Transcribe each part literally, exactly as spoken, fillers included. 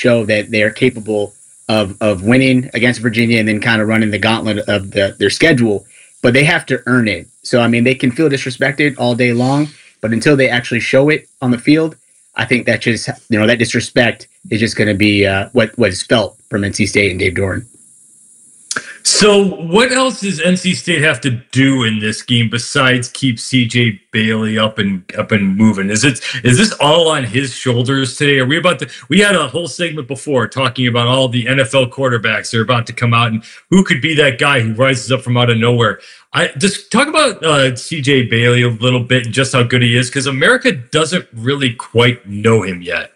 show that they are capable of of winning against Virginia and then kind of running the gauntlet of the, their schedule. But they have to earn it. So, I mean, they can feel disrespected all day long, but until they actually show it on the field, I think that just, you know, that disrespect is just going to be uh, what, what is felt from N C State and Dave Doeren. So what else does N C State have to do in this game besides keep C J Bailey up and up and moving? Is it is this all on his shoulders today? Are we about to? We had a whole segment before talking about all the N F L quarterbacks that are about to come out and who could be that guy who rises up from out of nowhere. I just talk about uh, C J Bailey a little bit and just how good he is, because America doesn't really quite know him yet.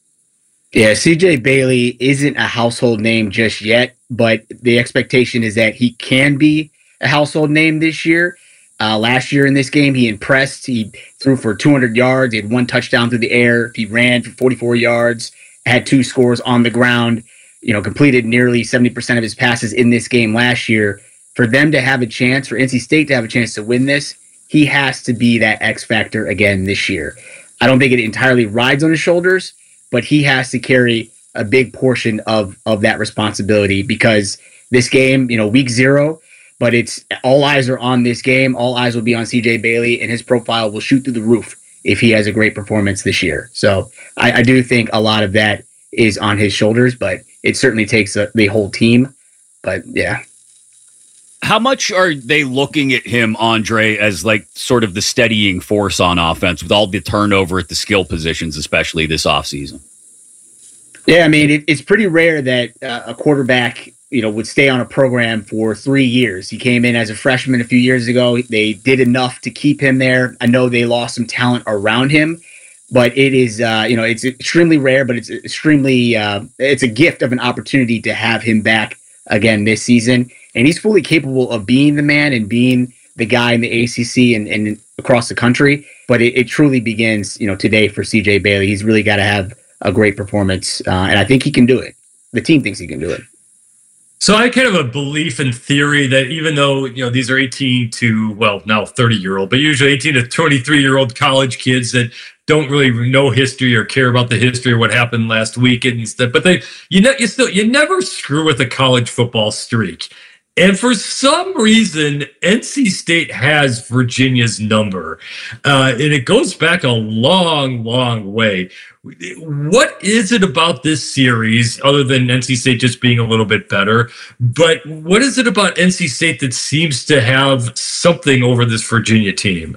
Yeah, C J Bailey isn't a household name just yet, but the expectation is that he can be a household name this year. Uh, last year in this game, he impressed. He threw for two hundred yards. He had one touchdown through the air. He ran for forty-four yards, had two scores on the ground, you know, completed nearly seventy percent of his passes in this game last year. For them to have a chance, for N C State to have a chance to win this, he has to be that X factor again this year. I don't think it entirely rides on his shoulders, but he has to carry a big portion of, of that responsibility, because this game, you know, week zero, but it's all eyes are on this game. All eyes will be on C J Bailey, and his profile will shoot through the roof if he has a great performance this year. So I, I do think a lot of that is on his shoulders, but it certainly takes a, the whole team. But yeah. How much are they looking at him, Andre, as like sort of the steadying force on offense with all the turnover at the skill positions, especially this offseason? Yeah, I mean, it, it's pretty rare that uh, a quarterback, you know, would stay on a program for three years. He came in as a freshman a few years ago. They did enough to keep him there. I know they lost some talent around him, but it is, uh, you know, it's extremely rare, but it's extremely, uh, it's a gift of an opportunity to have him back again this season. And he's fully capable of being the man and being the guy in the A C C and, and across the country. But it, it truly begins, you know, today for C J Bailey. He's really got to have a great performance, uh, and I think he can do it. The team thinks he can do it. So I kind of a belief in theory that even though, you know, these are eighteen to, well, now thirty year old, but usually eighteen to twenty-three year old college kids that don't really know history or care about the history of what happened last week and stuff, but they, you know, you still, you never screw with a college football streak. And for some reason, N C State has Virginia's number, uh, and it goes back a long, long way. What is it about this series, other than N C State just being a little bit better, but what is it about N C State that seems to have something over this Virginia team?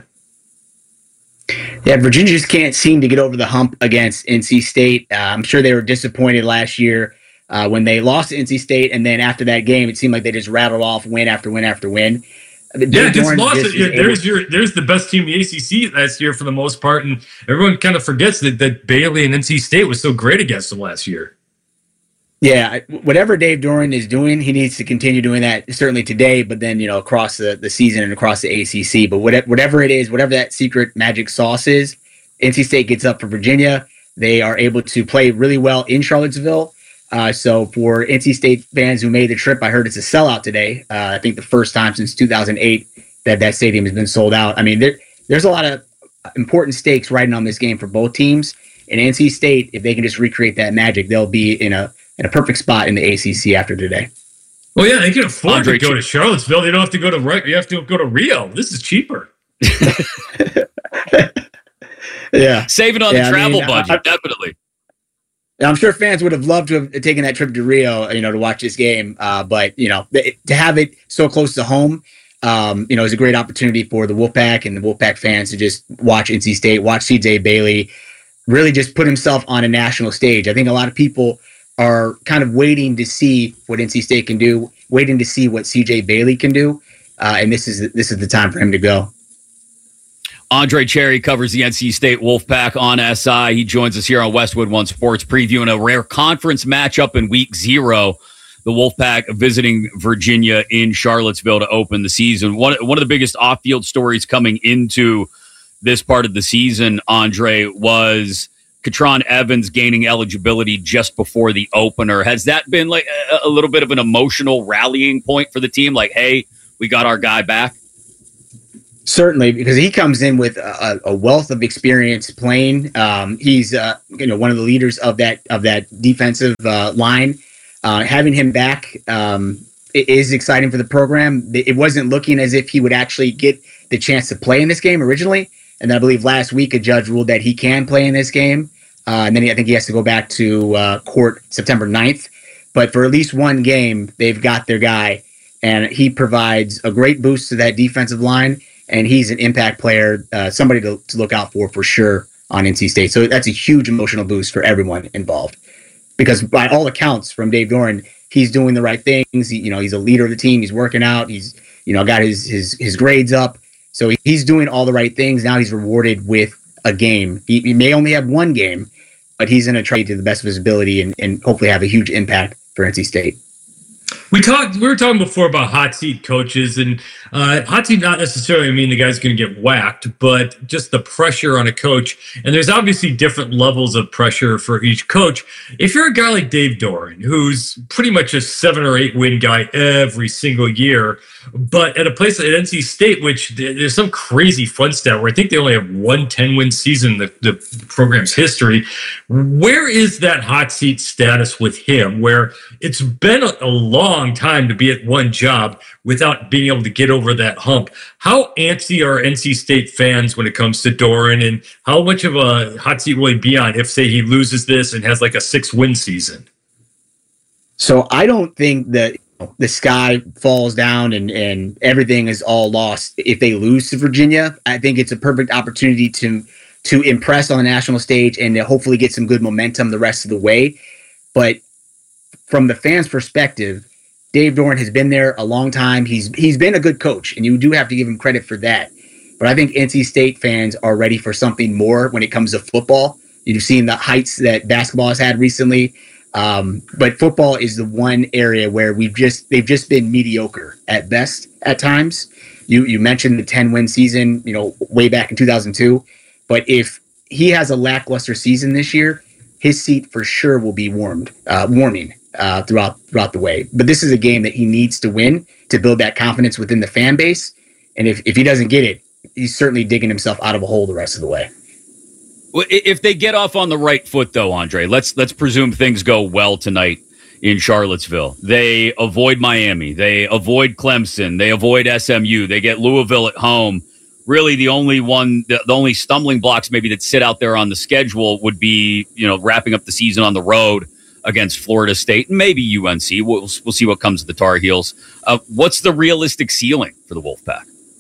Yeah, Virginia just can't seem to get over the hump against N C State. Uh, I'm sure they were disappointed last year uh, when they lost to N C State, and then after that game, it seemed like they just rattled off win after win after win. Yeah, just lost it. Yeah, there's your there's the best team in the A C C last year for the most part, and everyone kind of forgets that, that Bailey and N C State was so great against them last year. Yeah, whatever Dave Doeren is doing, he needs to continue doing that, certainly today, but then, you know, across the, the season and across the A C C. But whatever, whatever it is, whatever that secret magic sauce is, N C State gets up for Virginia. They are able to play really well in Charlottesville. Uh, so for N C State fans who made the trip, I heard it's a sellout today. Uh, I think the first time since two thousand eight that that stadium has been sold out. I mean, there, there's a lot of important stakes riding on this game for both teams. And N C State, if they can just recreate that magic, they'll be in a in a perfect spot in the A C C after today. Well, yeah, they can afford Andre, to go to Charlottesville. They don't have to go to you have to go to Rio. This is cheaper. Yeah, saving on yeah, the travel I mean, budget, I, definitely. I'm sure fans would have loved to have taken that trip to Rio, you know, to watch this game. Uh, but, you know, th- to have it so close to home, um, you know, is a great opportunity for the Wolfpack and the Wolfpack fans to just watch N C State, watch C J Bailey, really just put himself on a national stage. I think a lot of people are kind of waiting to see what N C State can do, waiting to see what C J Bailey can do. Uh, and this is this is the time for him to go. Andre Cherry covers the N C State Wolfpack on S I. He joins us here on Westwood One Sports, previewing a rare conference matchup in week zero. The Wolfpack visiting Virginia in Charlottesville to open the season. One, one of the biggest off-field stories coming into this part of the season, Andre, was Katron Evans gaining eligibility just before the opener. Has that been like a, a little bit of an emotional rallying point for the team? Like, hey, we got our guy back? Certainly, because he comes in with a, a wealth of experience playing. Um, he's uh, you know one of the leaders of that of that defensive uh, line. Uh, having him back um, is exciting for the program. It wasn't looking as if he would actually get the chance to play in this game originally, and I believe last week a judge ruled that he can play in this game, uh, and then he, I think he has to go back to uh, court September ninth. But for at least one game, they've got their guy, and he provides a great boost to that defensive line. And he's an impact player, uh, somebody to, to look out for for sure on N C State. So that's a huge emotional boost for everyone involved. Because by all accounts from Dave Doeren, he's doing the right things. He, you know, he's a leader of the team. He's working out. He's, you know, got his his his grades up. So he's doing all the right things. Now he's rewarded with a game. He, he may only have one game, but he's going to try to the best of his ability and, and hopefully have a huge impact for N C State. We talked. We were talking before about hot seat coaches, and uh, hot seat not necessarily mean the guy's going to get whacked, but just the pressure on a coach. And there's obviously different levels of pressure for each coach. If you're a guy like Dave Doeren, who's pretty much a seven or eight win guy every single year, but at a place like N C State, which there's some crazy fun stat where I think they only have one ten win season in the, the program's history. Where is that hot seat status with him? Where it's been a, a long time to be at one job without being able to get over that hump. How antsy are N C State fans when it comes to Doeren, and how much of a hot seat will he be on if, say, he loses this and has like a six win season? So I don't think that the sky falls down and, and everything is all lost if they lose to Virginia. I think it's a perfect opportunity to to impress on the national stage and to hopefully get some good momentum the rest of the way. But from the fans' perspective, Dave Doeren has been there a long time. He's he's been a good coach, and you do have to give him credit for that. But I think N C State fans are ready for something more when it comes to football. You've seen the heights that basketball has had recently. Um, but football is the one area where we've just they've just been mediocre at best at times. You you mentioned the ten win season, you know, way back in two thousand two. But if he has a lackluster season this year, his seat for sure will be warmed, uh, warming uh, throughout throughout the way. But this is a game that he needs to win to build that confidence within the fan base. And if, if he doesn't get it, he's certainly digging himself out of a hole the rest of the way. If they get off on the right foot, though, Andre, let's let's presume things go well tonight in Charlottesville. They avoid Miami. They avoid Clemson. They avoid S M U. They get Louisville at home. Really, the only one, the, the only stumbling blocks maybe that sit out there on the schedule would be, you know, wrapping up the season on the road against Florida State and maybe U N C. We'll, we'll see what comes to the Tar Heels. Uh, what's the realistic ceiling for the Wolfpack?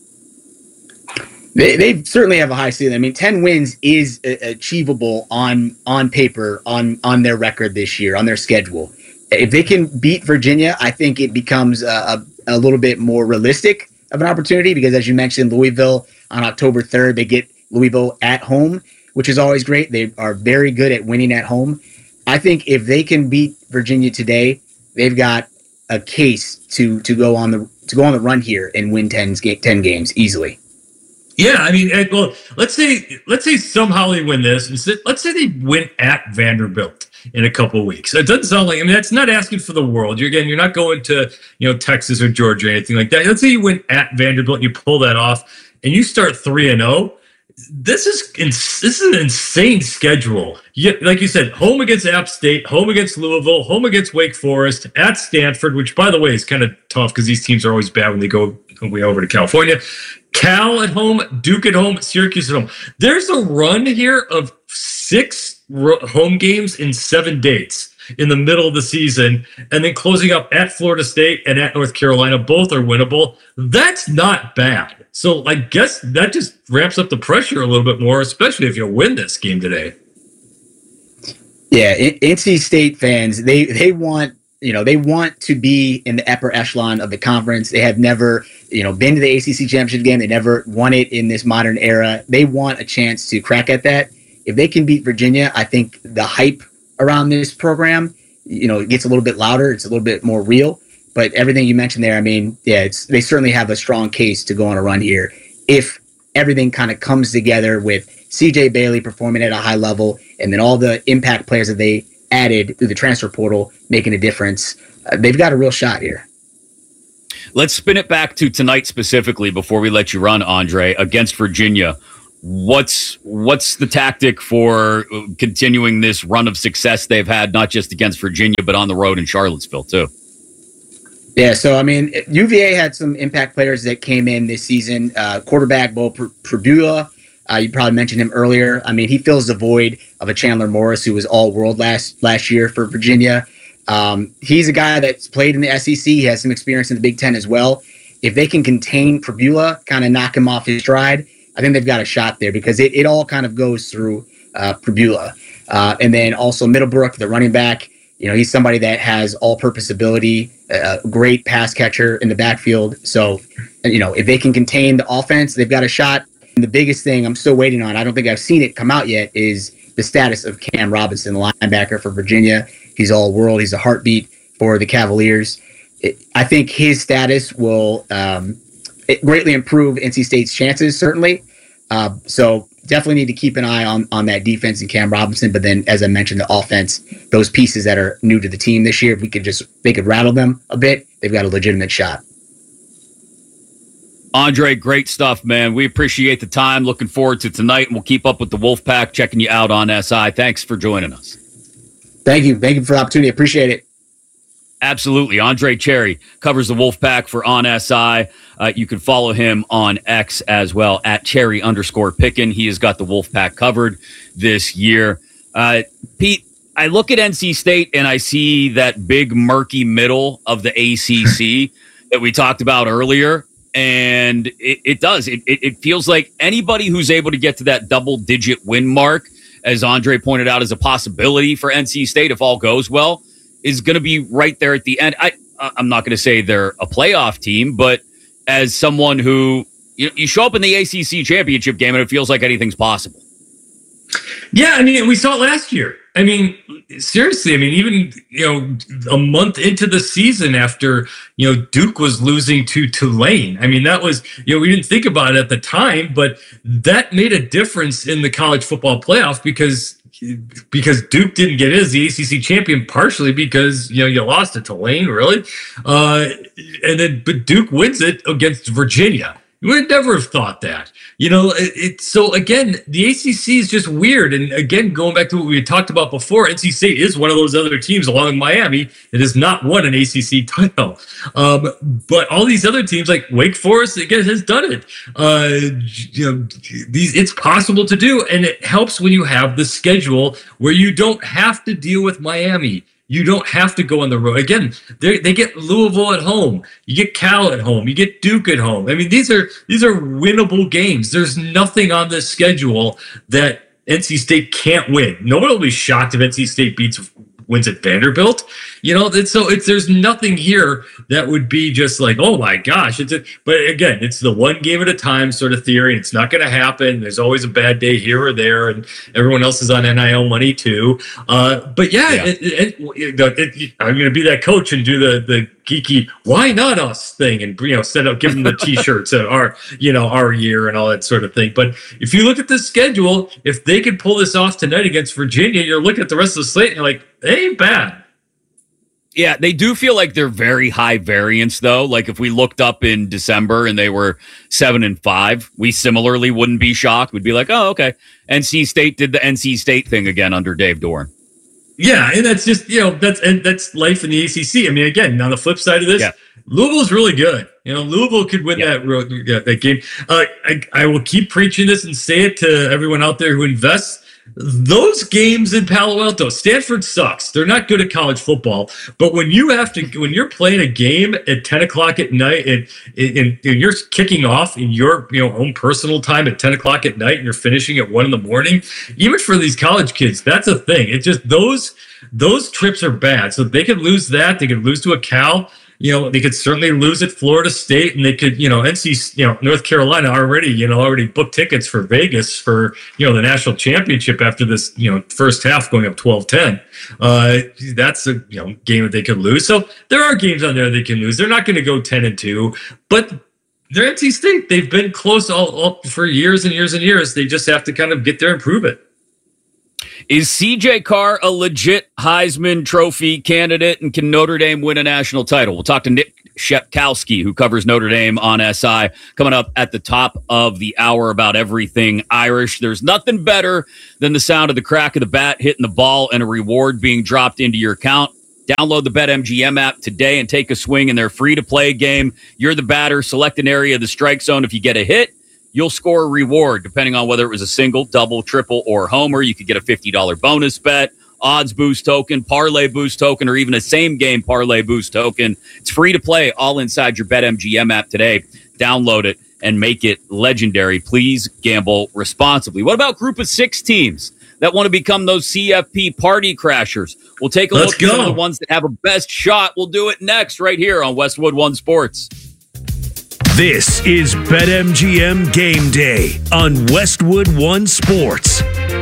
They, they certainly have a high ceiling. I mean, ten wins is achievable on on paper, on on their record this year, on their schedule. If they can beat Virginia, I think it becomes a, a, a little bit more realistic of an opportunity because, as you mentioned, Louisville on October third, they get Louisville at home, which is always great. They are very good at winning at home. I think if they can beat Virginia today, they've got a case to to go on the to go on the run here and win ten, ten games easily. Yeah, I mean, well, let's say let's say somehow they win this, and let's say they win at Vanderbilt in a couple of weeks. It doesn't sound like, I mean, that's not asking for the world. You're again, you're not going to, you know, Texas or Georgia or anything like that. Let's say you win at Vanderbilt and you pull that off, and you start three and zero. This is this is an insane schedule. You, like you said, home against App State, home against Louisville, home against Wake Forest, at Stanford, which by the way is kind of tough because these teams are always bad when they go way over to California. Cal at home, Duke at home, Syracuse at home. There's a run here of six ro- home games in seven dates in the middle of the season, and then closing up at Florida State and at North Carolina. Both are winnable. That's not bad. So I guess that just ramps up the pressure a little bit more, especially if you win this game today. Yeah, N C State fans, they they want you know they want to be in the upper echelon of the conference. They have never you know been to the A C C championship game. They never won it in this modern era. They want a chance to crack at that. If they can beat Virginia, I think the hype around this program, you know, it gets a little bit louder. It's a little bit more real. But everything you mentioned there, I mean, yeah, it's they certainly have a strong case to go on a run here if everything kind of comes together with C J Bailey performing at a high level and then all the impact players that they added through the transfer portal making a difference. Uh, they've got a real shot here. Let's spin it back to tonight specifically before we let you run, Andre, against Virginia. What's what's the tactic for continuing this run of success they've had, not just against Virginia, but on the road in Charlottesville, too? Yeah, so, I mean, U V A had some impact players that came in this season. Uh, quarterback Bo Pribula, uh, you probably mentioned him earlier. I mean, he fills the void of a Chandler Morris, who was all-world last last year for Virginia. Um, he's a guy that's played in the S E C. He has some experience in the Big Ten as well. If they can contain Pribula, kind of knock him off his stride, I think they've got a shot there because it, it all kind of goes through uh, Pribula. Uh, and then also Middlebrook, the running back, you know, he's somebody that has all-purpose ability, a great pass catcher in the backfield. So, you know, if they can contain the offense, they've got a shot. And the biggest thing I'm still waiting on, I don't think I've seen it come out yet, is the status of Cam Robinson, the linebacker for Virginia. He's all-world. He's a heartbeat for the Cavaliers. It, I think his status will um, it greatly improve N C State's chances, certainly. Uh, so definitely need to keep an eye on, on that defense and Cam Robinson. But then, as I mentioned, the offense, those pieces that are new to the team this year, if we could just, they could rattle them a bit, they've got a legitimate shot. Andre, great stuff, man. We appreciate the time. Looking forward to tonight, and we'll keep up with the Wolfpack, checking you out on S I. Thanks for joining us. Thank you. Thank you for the opportunity. Appreciate it. Absolutely. Andre Cherry covers the Wolfpack for On S I. Uh, you can follow him on X as well, at Cherry underscore Pickin. He has got the Wolfpack covered this year. Uh, Pete, I look at N C State and I see that big murky middle of the A C C that we talked about earlier. And it, it does. It, it, it feels like anybody who's able to get to that double-digit win mark, as Andre pointed out, is a possibility for N C State if all goes well, is going to be right there at the end. I, I'm not going to say they're a playoff team, but as someone who, you know, you show up in the A C C championship game and it feels like anything's possible. Yeah, I mean, we saw it last year. I mean, seriously, I mean, even, you know, a month into the season after, you know, Duke was losing to Tulane. I mean, that was, you know, we didn't think about it at the time, but that made a difference in the college football playoff because because Duke didn't get in as the A C C champion, partially because, you know, you lost to Tulane, really. Uh, and then, but Duke wins it against Virginia. You would never have thought that. You know, it, it, so again, the A C C is just weird. And again, going back to what we had talked about before, N C State is one of those other teams along with Miami that has not won an A C C title. Um, but all these other teams like Wake Forest, again, has done it. Uh, you know, these it's possible to do. And it helps when you have the schedule where you don't have to deal with Miami. You don't have to go on the road. Again, they they get Louisville at home. You get Cal at home. You get Duke at home. I mean, these are these are winnable games. There's nothing on this schedule that N C State can't win. No one will be shocked if N C State beats wins at Vanderbilt. You know, it's, so it's there's nothing here that would be just like, oh my gosh. It's a, but again, it's the one game at a time sort of theory. It's not going to happen. There's always a bad day here or there, and everyone else is on N I L money too. Uh, but yeah, yeah. It, it, it, it, I'm going to be that coach and do the the geeky why not us thing, and you know, set up, give them the T-shirts at our you know our year and all that sort of thing. But if you look at the schedule, if they could pull this off tonight against Virginia, you're looking at the rest of the slate and you're like, they ain't bad. Yeah, they do feel like they're very high variance, though. Like if we looked up in December and they were seven and five, we similarly wouldn't be shocked. We'd be like, oh, okay. N C State did the N C State thing again under Dave Doeren. Yeah, and that's just, you know, that's and that's life in the A C C. I mean, again, on the flip side of this, yeah. Louisville's really good. You know, Louisville could win yeah. that road, yeah, that game. Uh, I, I will keep preaching this and say it to everyone out there who invests. Those games in Palo Alto, Stanford sucks. They're not good at college football. But when you have to, when you're playing a game at ten o'clock at night, and, and, and you're kicking off in your you know own personal time at ten o'clock at night, and you're finishing at one in the morning, even for these college kids, that's a thing. It's just those those trips are bad. So they could lose that. They could lose to a Cal. You know, they could certainly lose at Florida State, and they could, you know, N C, you know, North Carolina already, you know, already booked tickets for Vegas for, you know, the national championship after this, you know, first half going up twelve ten. Uh, that's a, you know, game that they could lose. So there are games on there they can lose. They're not going to go ten and two, but they're N C State. They've been close all, all for years and years and years. They just have to kind of get there and prove it. Is C J Carr a legit Heisman Trophy candidate, and can Notre Dame win a national title? We'll talk to Nick Shepkowski, who covers Notre Dame on S I, coming up at the top of the hour about everything Irish. There's nothing better than the sound of the crack of the bat hitting the ball and a reward being dropped into your account. Download the BetMGM app today and take a swing in their free-to-play game. You're the batter. Select an area of the strike zone. If you get a hit, you'll score a reward. Depending on whether it was a single, double, triple, or homer, you could get a fifty dollars bonus bet, odds boost token, parlay boost token, or even a same-game parlay boost token. It's free to play all inside your BetMGM app today. Download it and make it legendary. Please gamble responsibly. What about group of six teams that want to become those C F P party crashers? We'll take a Let's look go. at some of the ones that have a best shot. We'll do it next right here on Westwood One Sports. This is BetMGM Game Day on Westwood One Sports.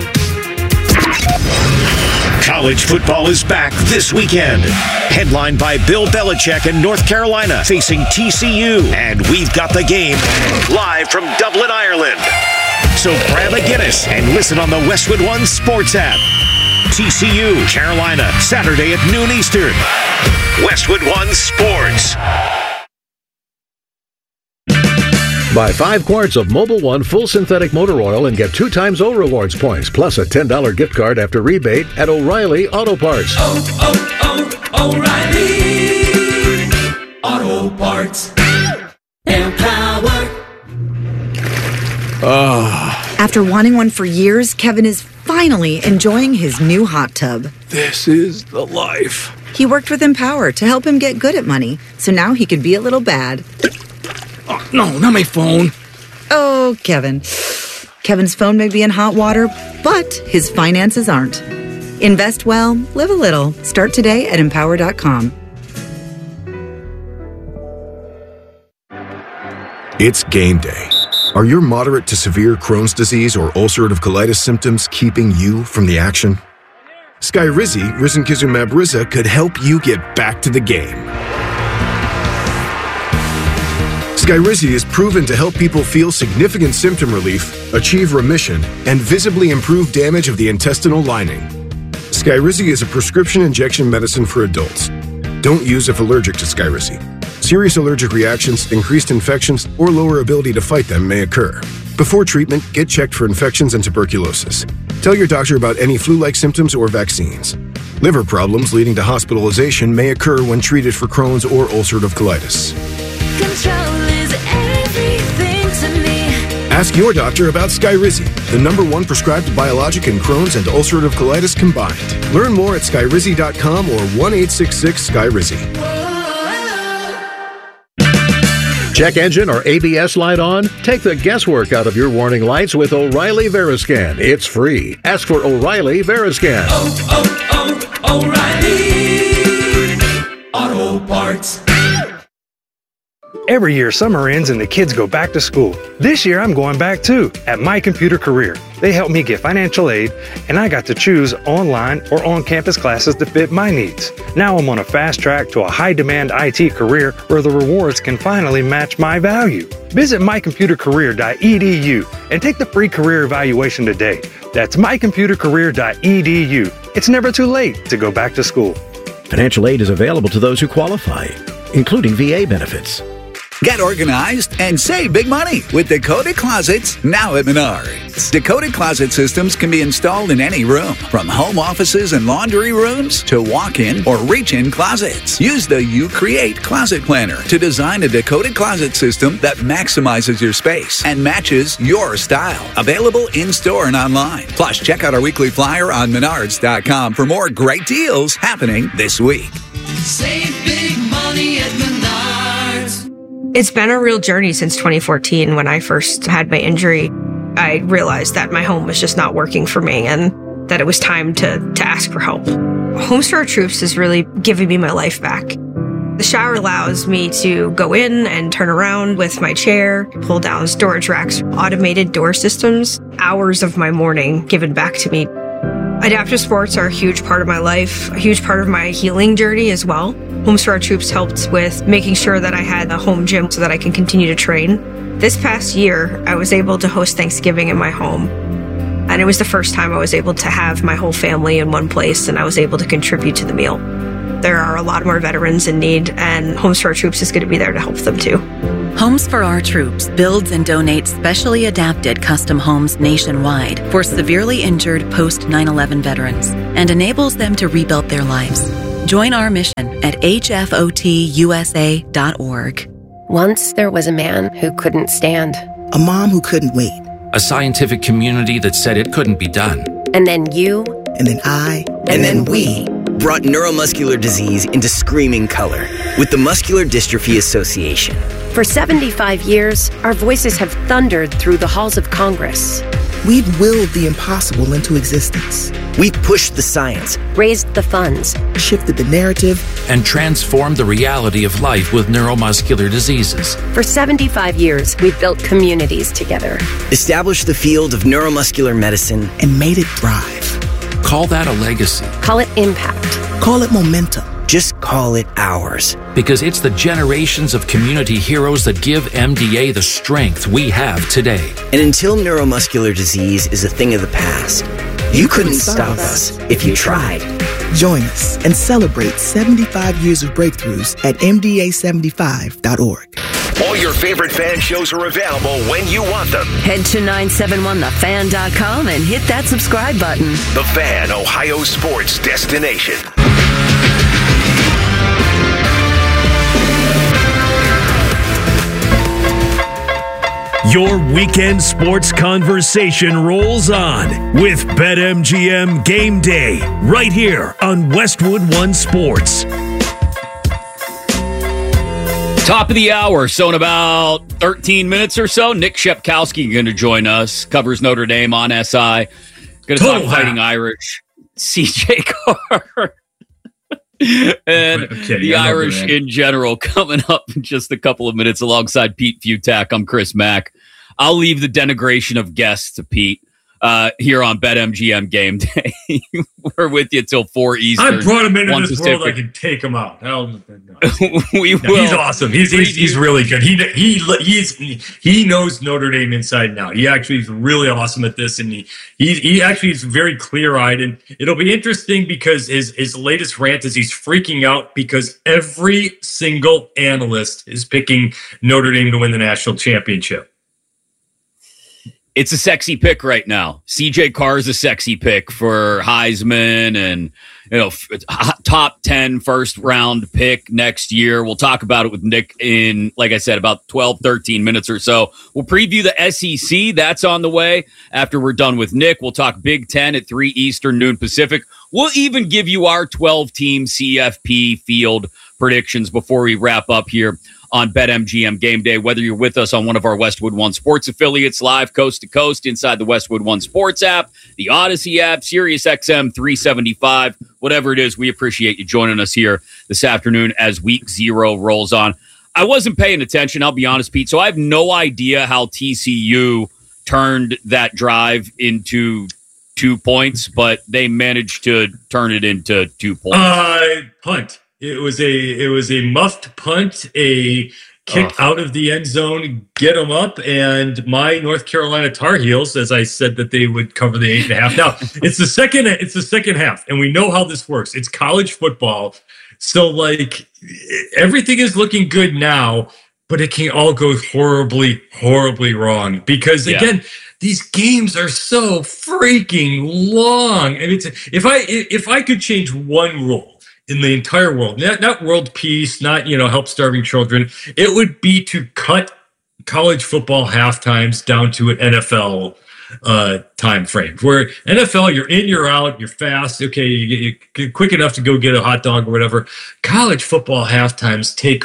College football is back this weekend. Headlined by Bill Belichick in North Carolina facing T C U. And we've got the game live from Dublin, Ireland. So grab a Guinness and listen on the Westwood One Sports app. T C U, Carolina, Saturday at noon Eastern. Westwood One Sports. Buy five quarts of Mobil One full synthetic motor oil and get two times O Rewards points, plus a ten dollars gift card after rebate at O'Reilly Auto Parts. Oh, oh, oh, O'Reilly Auto Parts. Empower. Oh. After wanting one for years, Kevin is finally enjoying his new hot tub. This is the life. He worked with Empower to help him get good at money, so now he could be a little bad. Oh, no, not my phone. Oh, Kevin. Kevin's phone may be in hot water, but his finances aren't. Invest well, live a little. Start today at empower dot com. It's game day. Are your moderate to severe Crohn's disease or ulcerative colitis symptoms keeping you from the action? Skyrizi, risankizumab Riza, could help you get back to the game. Skyrizi is proven to help people feel significant symptom relief, achieve remission, and visibly improve damage of the intestinal lining. Skyrizi is a prescription injection medicine for adults. Don't use if allergic to Skyrizi. Serious allergic reactions, increased infections, or lower ability to fight them may occur. Before treatment, get checked for infections and tuberculosis. Tell your doctor about any flu-like symptoms or vaccines. Liver problems leading to hospitalization may occur when treated for Crohn's or ulcerative colitis. Control is everything to me. Ask your doctor about Skyrizi, the number one prescribed biologic in Crohn's and ulcerative colitis combined. Learn more at skyrizi dot com or one eight six six Skyrizi. Check engine or A B S light on? Take the guesswork out of your warning lights with O'Reilly Veriscan. It's free. Ask for O'Reilly Veriscan. Oh, oh, oh, O'Reilly Auto Parts. Every year, summer ends and the kids go back to school. This year, I'm going back too, at My Computer Career. They helped me get financial aid, and I got to choose online or on-campus classes that fit my needs. Now I'm on a fast track to a high-demand I T career where the rewards can finally match my value. Visit my computer career dot e d u and take the free career evaluation today. That's my computer career dot e d u. It's never too late to go back to school. Financial aid is available to those who qualify, including V A benefits. Get organized and save big money with Decoded Closets now at Menards. Decoded Closet systems can be installed in any room, from home offices and laundry rooms to walk-in or reach-in closets. Use the You Create Closet Planner to design a decoded closet system that maximizes your space and matches your style. Available in-store and online. Plus, check out our weekly flyer on menards dot com for more great deals happening this week. Save big money at Menards. It's been a real journey since twenty fourteen when I first had my injury. I realized that my home was just not working for me and that it was time to, to ask for help. Homes for Our Troops is really giving me my life back. The shower allows me to go in and turn around with my chair, pull down storage racks, automated door systems, hours of my morning given back to me. Adaptive sports are a huge part of my life, a huge part of my healing journey as well. Homes for Our Troops helped with making sure that I had a home gym so that I can continue to train. This past year, I was able to host Thanksgiving in my home. And it was the first time I was able to have my whole family in one place and I was able to contribute to the meal. there are a lot more veterans in need, and Homes for Our Troops is going to be there to help them too. Homes for Our Troops builds and donates specially adapted custom homes nationwide for severely injured post nine eleven veterans and enables them to rebuild their lives. Join our mission at H F O T U S A dot org. Once there was a man who couldn't stand. A mom who couldn't wait. A scientific community that said it couldn't be done. And then you. And then I. And, and then, then we. Brought neuromuscular disease into screaming color with the Muscular Dystrophy Association. For seventy-five years, our voices have thundered through the halls of Congress. We've willed the impossible into existence. We've pushed the science, raised the funds, shifted the narrative, and transformed the reality of life with neuromuscular diseases. For seventy-five years, we've built communities together, established the field of neuromuscular medicine, and made it thrive. Call that a legacy. Call it impact. Call it momentum. Just call it ours. Because it's the generations of community heroes that give M D A the strength we have today. And until neuromuscular disease is a thing of the past, you, you couldn't, couldn't stop us if you tried. Join us and celebrate seventy-five years of breakthroughs at M D A seventy-five dot org. All your favorite fan shows are available when you want them. Head to nine seven one the fan dot com and hit that subscribe button. The Fan, Ohio sports destination. Your weekend sports conversation rolls on with BetMGM Game Day right here on Westwood One Sports. Top of the hour, so in about thirteen minutes or so, Nick Shepkowski going to join us. Covers Notre Dame on S I. Going to talk oh, Fighting wow. Irish. C J Carr. and okay, the Irish in general coming up in just a couple of minutes alongside Pete Futak. I'm Chris Mack. I'll leave the denigration of guests to Pete uh, here on BetMGM Game Day. We're with you till four Eastern. I brought him into this Pacific. world. I can take him out. No, no. we no, will. He's awesome. He's, he's he's really good. He he he's he knows Notre Dame inside now. He actually is really awesome at this, and he he, he actually is very clear eyed. And it'll be interesting because his his latest rant is he's freaking out because every single analyst is picking Notre Dame to win the national championship. It's a sexy pick right now. C J Carr is a sexy pick for Heisman and, you know, top ten first round pick next year. We'll talk about it with Nick in, like I said, about twelve, thirteen minutes or so. We'll preview the S E C. That's on the way. After we're done with Nick, we'll talk Big Ten at three Eastern, noon Pacific. We'll even give you our twelve team C F P field predictions before we wrap up here on BetMGM Game Day, whether you're with us on one of our Westwood One Sports affiliates, live coast to coast inside the Westwood One Sports app, the Odyssey app, Sirius X M three seventy-five, whatever it is, we appreciate you joining us here this afternoon as week zero rolls on. I wasn't paying attention, I'll be honest, Pete, so I have no idea how T C U turned that drive into two points, but they managed to turn it into two points. Uh, punt. It was a it was a muffed punt, a kick oh. out of the end zone, get them up, and my North Carolina Tar Heels, as I said that they would cover the eight and a half. Now it's the second it's the second half, and we know how this works. It's college football, so like everything is looking good now, but it can all go horribly, horribly wrong because yeah. again. These games are so freaking long, and it's if I if I could change one rule in the entire world, not, not world peace, not you know help starving children, it would be to cut college football half times down to an N F L uh, time frame. Where N F L, you're in, you're out, you're fast, okay, you get quick enough to go get a hot dog or whatever. College football half times take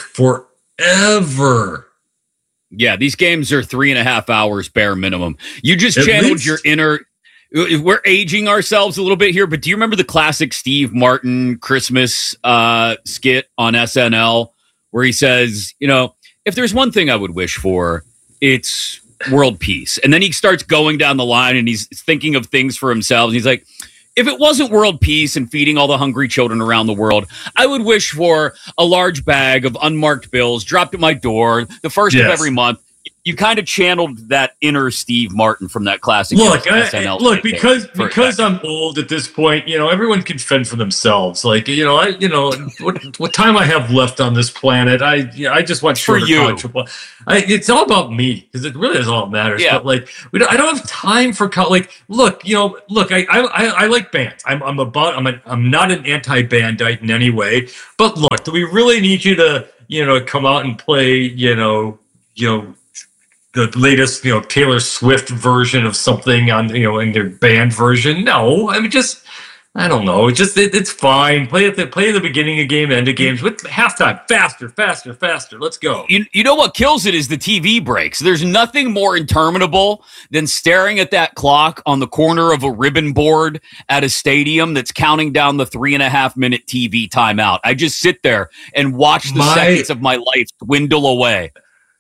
forever. Yeah, these games are three and a half hours bare minimum. You just At channeled least. your inner. We're aging ourselves a little bit here, but do you remember the classic Steve Martin Christmas uh, skit on S N L where he says, you know, if there's one thing I would wish for, it's world peace. And then he starts going down the line and he's thinking of things for himself. And he's like, if it wasn't world peace and feeding all the hungry children around the world, I would wish for a large bag of unmarked bills dropped at my door the first yes. of every month. you kind of channeled that inner Steve Martin from that classic. Look, S I, N L look, because for because I'm old at this point, you know, everyone can fend for themselves. Like, you know, I, you know, what what time I have left on this planet, I, you know, I just want shorter college football. I, it's all about me because it really is all that matters. Yeah. But like, we don't, I don't have time for college. Like, look, you know, look, I, I, I like bands. I'm, I'm about, I'm, a, I'm not an anti-bandite in any way. But look, do we really need you to, you know, come out and play, you know, you know. the latest, you know, Taylor Swift version of something on, you know, in their band version? No, I mean, just, I don't know. Just, it, it's fine. Play at the, play at the beginning of game, end of games with halftime. Faster, faster, faster. Let's go. You, you know what kills it is the T V breaks. There's nothing more interminable than staring at that clock on the corner of a ribbon board at a stadium that's counting down the three and a half minute T V timeout. I just sit there and watch the My- seconds of my life dwindle away.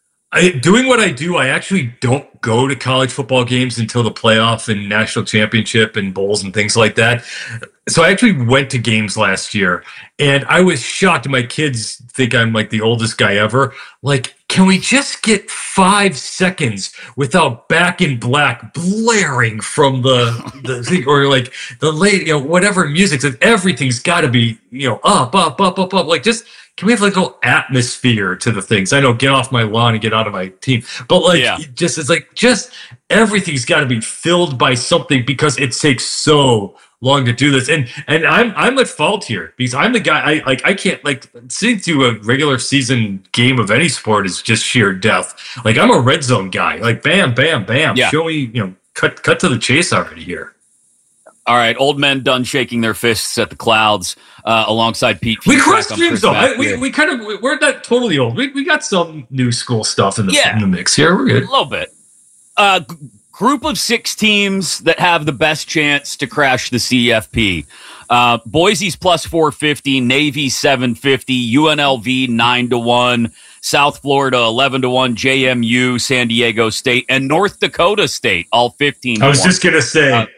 I, doing what I do, I actually don't go to college football games until the playoff and national championship and bowls and things like that. So I actually went to games last year, and I was shocked. My kids think I'm like the oldest guy ever. Like, can we just get five seconds without Back in Black blaring from the the thing, or like the late, you know, whatever music? Everything's got to be, you know, up, up, up, up, up. Like, just. Can we have like a little atmosphere to the things? I know, get off my lawn and get out of my team. But like, Yeah. just it's like, just everything's got to be filled by something because it takes so long to do this. And and I'm I'm at fault here because I'm the guy. I like I can't like sitting through a regular season game of any sport is just sheer death. Like, I'm a red zone guy. Like, bam, bam, bam. Yeah. Show me, you know, cut cut to the chase already here. All right, old men done shaking their fists at the clouds uh, alongside Pete. We Futrek. crossed I'm streams Chris though. I, Mack we here. we kind of we're not totally old. We we got some new school stuff in the Yeah. in the mix here. We're good. A little bit. Uh, g- group of six teams that have the best chance to crash the C F P. Uh, Boise's plus four fifty, Navy seven fifty, U N L V nine to one, South Florida eleven to one, J M U, San Diego State, and North Dakota State all fifteen to I was one. just gonna say Uh,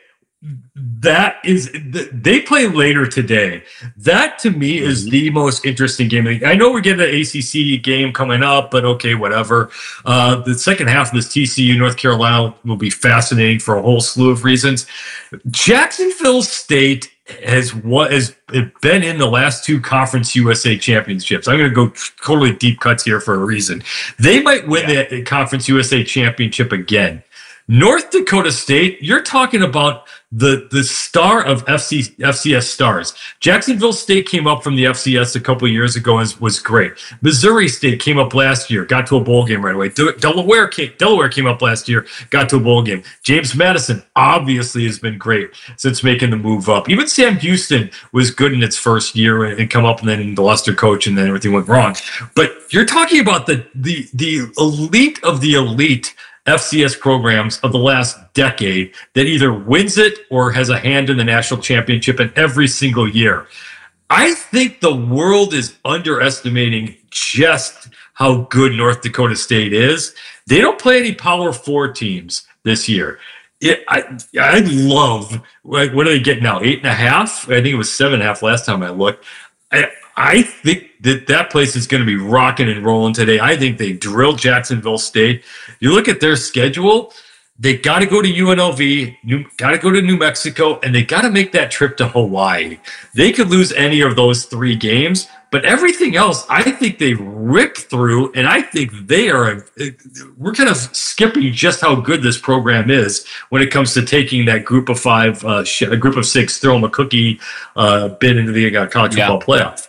that is th- they play later today. That to me is the most interesting game. I know we're getting an A C C game coming up, but okay, whatever. Uh, the second half of this T C U North Carolina will be fascinating for a whole slew of reasons. Jacksonville State has what has been in the last two Conference U S A championships. I'm going to go totally deep cuts here for a reason. They might win yeah. the Conference U S A championship again. North Dakota State, you're talking about the the star of F C, F C S stars. Jacksonville State came up from the F C S a couple of years ago and was great. Missouri State came up last year, got to a bowl game right away. De- Delaware came, Delaware came up last year, got to a bowl game. James Madison obviously has been great since making the move up. Even Sam Houston was good in its first year and come up, and then the Luster coach, and then everything went wrong. But you're talking about the the the elite of the elite F C S programs of the last decade that either wins it or has a hand in the national championship in every single year. I think the world is underestimating just how good North Dakota State is. They don't play any Power Four teams this year. It, I I love, like, what are they getting now? Eight and a half? I think it was seven and a half last time I looked. I, I think that that place is going to be rocking and rolling today. I think they drilled Jacksonville State. You look at their schedule, they got to go to U N L V, got to go to New Mexico, and they got to make that trip to Hawaii. They could lose any of those three games, but everything else, I think they ripped through, and I think they are, we're kind of skipping just how good this program is when it comes to taking that group of five, uh, a group of six, throw them a cookie, uh, bid into the uh, college Yeah. football playoff.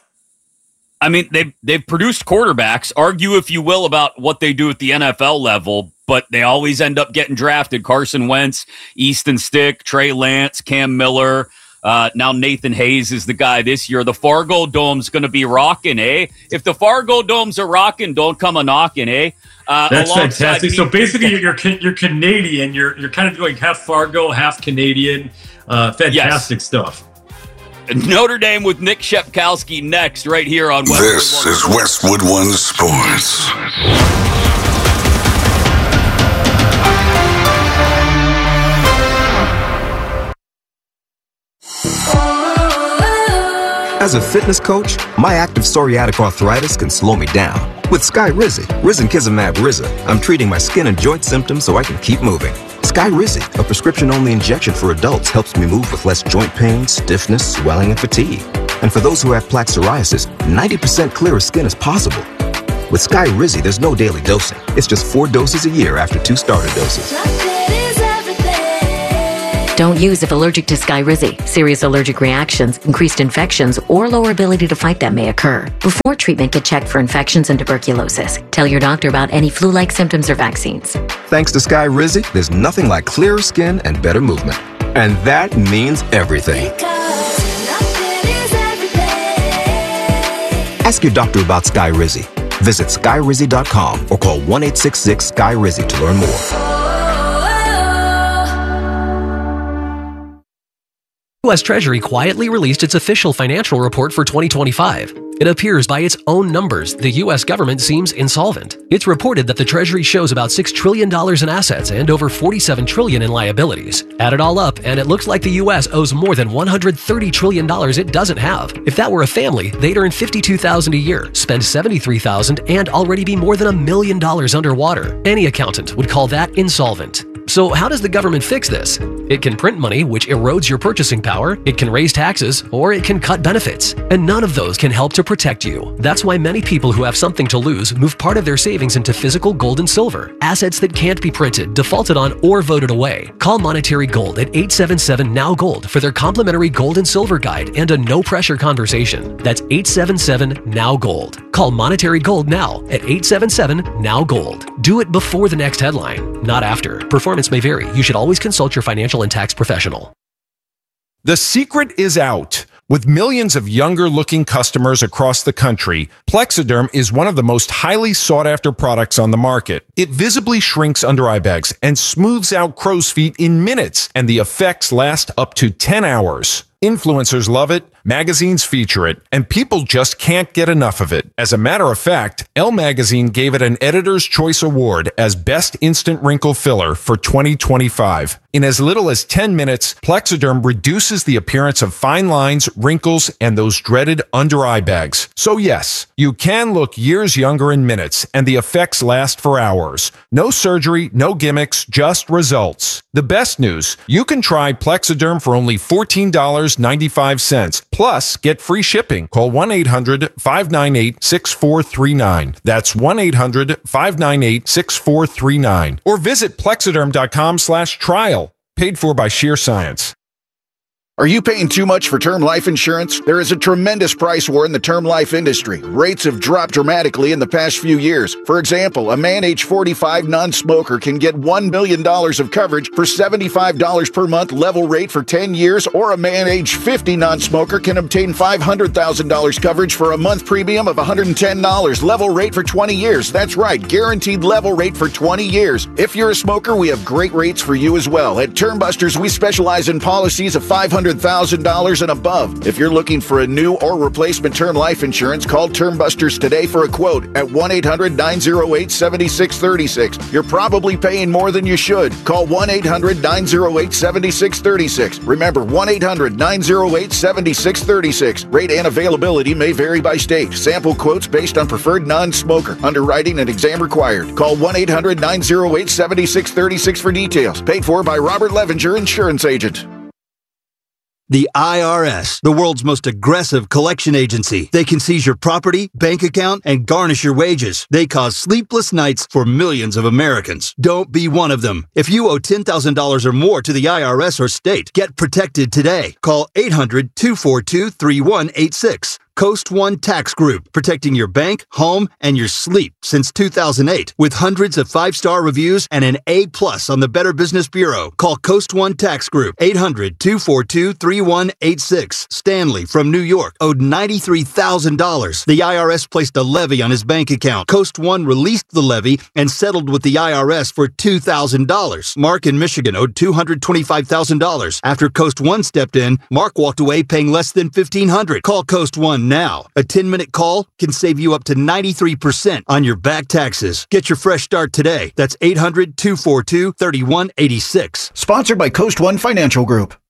I mean, they've, they've produced quarterbacks. Argue, if you will, about what they do at the N F L level, but they always end up getting drafted. Carson Wentz, Easton Stick, Trey Lance, Cam Miller. Uh, now Nathan Hayes is the guy this year. The Fargo Dome's going to be rocking, eh? If the Fargo Domes are rocking, don't come a knocking, eh? Uh, That's fantastic. Pete- So basically, you're you're Canadian. You're you're kind of doing half Fargo, half Canadian. Uh, fantastic Yes. stuff. Notre Dame with Nick Shepkowski next, right here on Westwood This One. is Westwood One Sports. As a fitness coach, my active psoriatic arthritis can slow me down. With Skyrizi, risankizumab Riza, I'm treating my skin and joint symptoms so I can keep moving. Skyrizi, a prescription-only injection for adults, helps me move with less joint pain, stiffness, swelling, and fatigue. And for those who have plaque psoriasis, ninety percent clearer skin is possible. With Skyrizi, there's no daily dosing. It's just four doses a year after two starter doses. Don't use if allergic to Skyrizi. Serious allergic reactions, increased infections, or lower ability to fight them may occur. Before treatment, get checked for infections and tuberculosis. Tell your doctor about any flu-like symptoms or vaccines. Thanks to Skyrizi, there's nothing like clearer skin and better movement. And that means everything. Ask your doctor about Skyrizi. Visit skyrizi dot com or call one eight six six Skyrizi to learn more. U S Treasury quietly released its official financial report for twenty twenty-five. It appears by its own numbers, the U S government seems insolvent. It's reported that the Treasury shows about six trillion dollars in assets and over forty-seven trillion dollars in liabilities. Add it all up, and it looks like the U S owes more than one hundred thirty trillion dollars it doesn't have. If that were a family, they'd earn fifty-two thousand dollars a year, spend seventy-three thousand dollars, and already be more than a million dollars underwater. Any accountant would call that insolvent. So how does the government fix this? It can print money, which erodes your purchasing power, it can raise taxes, or it can cut benefits. And none of those can help to protect you. That's why many people who have something to lose move part of their savings into physical gold and silver, assets that can't be printed, defaulted on, or voted away. Call Monetary Gold at eight seven seven N O W Gold for their complimentary gold and silver guide and a no-pressure conversation. That's eight seven seven N O W Gold. Call Monetary Gold now at eight seven seven N O W Gold. Do it before the next headline, not after. Performance may vary. You should always consult your financial and tax professional. The secret is out. With millions of younger-looking customers across the country, Plexiderm is one of the most highly sought-after products on the market. It visibly shrinks under-eye bags and smooths out crow's feet in minutes, and the effects last up to ten hours. Influencers love it, magazines feature it, and people just can't get enough of it. As a matter of fact, Elle Magazine gave it an Editor's Choice Award as Best Instant Wrinkle Filler for twenty twenty-five. In as little as ten minutes, Plexiderm reduces the appearance of fine lines, wrinkles, and those dreaded under-eye bags. So yes, you can look years younger in minutes, and the effects last for hours. No surgery, no gimmicks, just results. The best news, you can try Plexiderm for only fourteen dollars and ninety-five cents. Plus, get free shipping. Call one eight hundred five nine eight six four three nine. That's one eight hundred five nine eight six four three nine. Or visit plexiderm.com slash trial. Paid for by Sheer Science. Are you paying too much for term life insurance? There is a tremendous price war in the term life industry. Rates have dropped dramatically in the past few years. For example, a man age forty-five non-smoker can get one million dollars of coverage for seventy-five dollars per month level rate for ten years, or a man age fifty non-smoker can obtain five hundred thousand dollars coverage for a month premium of one hundred ten dollars level rate for twenty years. That's right, guaranteed level rate for twenty years. If you're a smoker, we have great rates for you as well. At Term Busters, we specialize in policies of five hundred thousand dollars and above. If you're looking for a new or replacement term life insurance, call Term Busters today for a quote at one eight hundred nine oh eight seven six three six. You're probably paying more than you should. Call one eight hundred nine oh eight seven six three six. Remember, one eight hundred nine oh eight seven six three six. Rate and availability may vary by state. Sample quotes based on preferred non-smoker. Underwriting and exam required. Call one eight hundred nine oh eight seven six three six for details. Paid for by Robert Levenger, Insurance Agent. The I R S, the world's most aggressive collection agency. They can seize your property, bank account, and garnish your wages. They cause sleepless nights for millions of Americans. Don't be one of them. If you owe ten thousand dollars or more to the I R S or state, get protected today. Call eight hundred two four two three one eight six. Coast One Tax Group, protecting your bank, home, and your sleep since two thousand eight. With hundreds of five-star reviews and an A plus on the Better Business Bureau. Call Coast One Tax Group, eight hundred two four two three one eight six. Stanley from New York owed ninety-three thousand dollars. The I R S placed a levy on his bank account. Coast One released the levy and settled with the I R S for two thousand dollars. Mark in Michigan owed two hundred twenty-five thousand dollars. After Coast One stepped in, Mark walked away paying less than fifteen hundred dollars. Call Coast One now. A ten-minute call can save you up to ninety-three percent on your back taxes. Get your fresh start today. That's eight hundred two four two three one eight six. Sponsored by Coast One Financial Group.